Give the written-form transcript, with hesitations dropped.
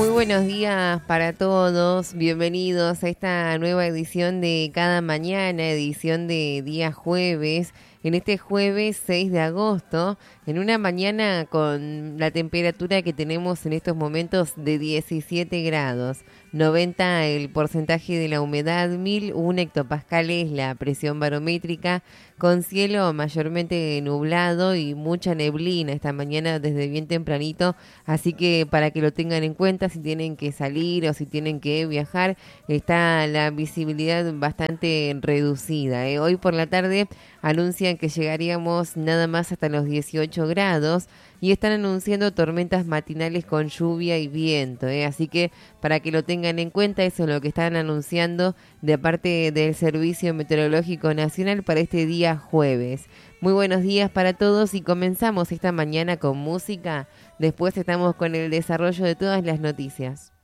Muy buenos días para todos, bienvenidos a esta nueva edición de Cada Mañana, edición de día jueves, en este jueves 6 de agosto, en una mañana con la temperatura que tenemos en estos momentos de 17 grados, 90 el porcentaje de la humedad, 1001 hectopascales la presión barométrica, con cielo mayormente nublado y mucha neblina esta mañana desde bien tempranito, así que para que lo tengan en cuenta si tienen que salir o si tienen que viajar, está la visibilidad bastante reducida. Hoy por la tarde anuncian que llegaríamos nada más hasta los 18 grados y están anunciando tormentas matinales con lluvia y viento, así que para que lo tengan en cuenta, eso es lo que están anunciando de parte del Servicio Meteorológico Nacional para este día jueves. Muy buenos días para todos y comenzamos esta mañana con música, después estamos con el desarrollo de todas las noticias.